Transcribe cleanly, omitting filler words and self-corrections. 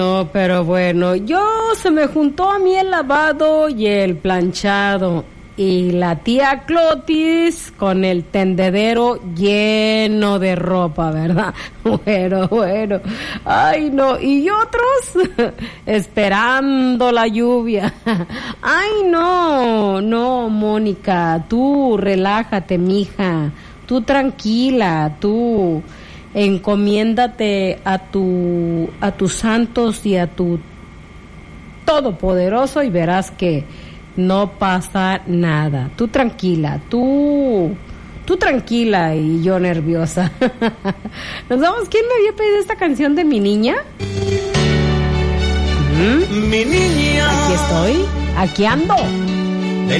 No, pero bueno, se me juntó a mí el lavado y el planchado. Y la tía Clotis con el tendedero lleno de ropa, ¿verdad? Bueno. Ay, no. Y otros esperando la lluvia. Ay, no, Mónica. Tú relájate, mija. Tú tranquila, tú encomiéndate a tus santos y a tu Todopoderoso y verás que no pasa nada. Tú tranquila, tú tranquila y yo nerviosa. Nos vamos. ¿Quién me había pedido esta canción de Mi Niña? Mi niña. Aquí estoy, aquí ando.